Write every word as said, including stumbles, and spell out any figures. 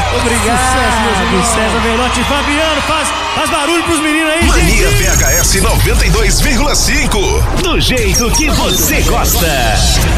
Obrigado, César Velotti. Fabiano, faz, faz barulho pros meninos aí, Mania gente. V H S noventa e dois vírgula cinco. Do jeito que você gosta.